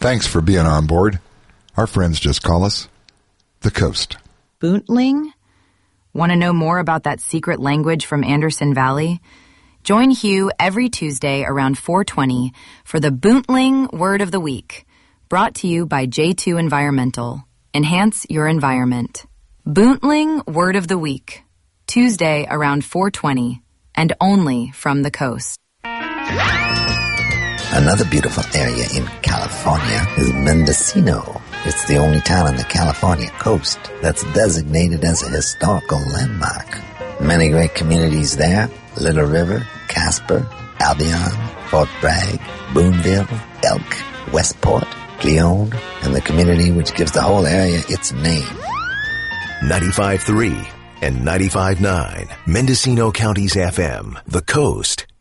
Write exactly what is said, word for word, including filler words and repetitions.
Thanks for being on board. Our friends just call us the Coast. Boontling? Want to know more about that secret language from Anderson Valley? Join Hugh every Tuesday around four twenty for the Boontling Word of the Week, brought to you by J two Environmental. Enhance your environment. Boontling Word of the Week, Tuesday around four twenty, and only from the Coast. Another beautiful area in California is Mendocino. It's the only town on the California coast that's designated as a historical landmark. Many great communities there: Little River, Casper, Albion, Fort Bragg, Boonville, Elk, Westport, Cleone, and the community which gives the whole area its name. ninety-five point three and ninety-five point nine, Mendocino County's F M, The Coast.